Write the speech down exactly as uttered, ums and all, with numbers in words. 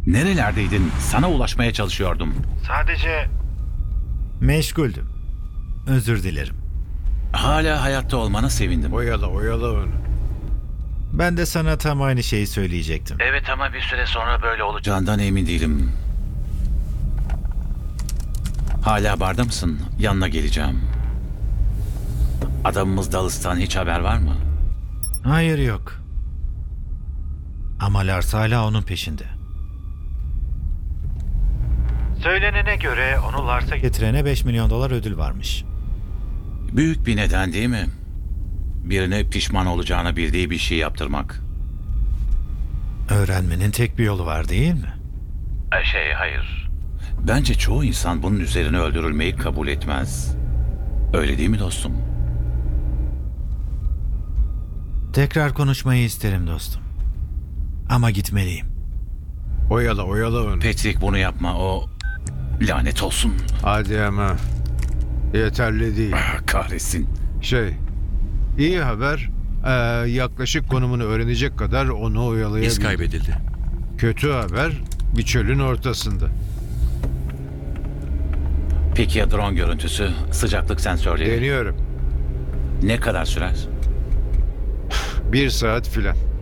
Nerelerdeydin? Sana ulaşmaya çalışıyordum. Sadece Meşguldüm. Özür dilerim. Hala hayatta olmana sevindim. oyala oyala onu. Ben de sana tam aynı şeyi söyleyecektim. Evet ama bir süre sonra böyle olacağından emin değilim. Hala barda mısın? Yanına geleceğim. Adamımız Dallas'tan hiç haber var mı? Hayır, yok. Ama Lars hala onun peşinde. Söylenene göre onu Lars'a Getirene beş milyon dolar ödül varmış. Büyük bir neden değil mi? Birine pişman olacağını bildiği bir şey yaptırmak. Öğrenmenin tek bir yolu var, değil mi? Şey hayır. Bence çoğu insan bunun üzerine öldürülmeyi kabul etmez. Öyle değil mi dostum? Tekrar konuşmayı isterim dostum. Ama gitmeliyim. oyala oyala onu. Patrick bunu yapma, o lanet olsun. Hadi ama yeterli değil. Ah, kahretsin. Şey, iyi haber, eee, yaklaşık konumunu öğrenecek kadar onu İz oyalayabildi. kaybedildi. Kötü haber, bir çölün ortasında. Peki ya drone görüntüsü, sıcaklık sensörleri? Deniyorum. Ne kadar sürer? Bir saat filan.